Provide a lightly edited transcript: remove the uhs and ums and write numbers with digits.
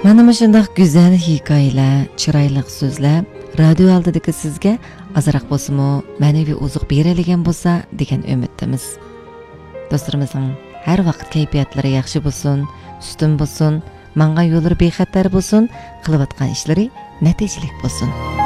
Mana shunday go'zal hikoyalar, chiroyli so'zlar radio oldidagi sizga azroq bo'lsa-mu ma'naviy oziq beradigan bo'lsa degan umiddamiz. Do'stlarimizning har vaqt kayfiyatlari yaxshi bo'lsin, ustun bo'lsin, mangan yo'llari bexatar bo'lsin, qilayotgan ishlari natijali bo'lsin.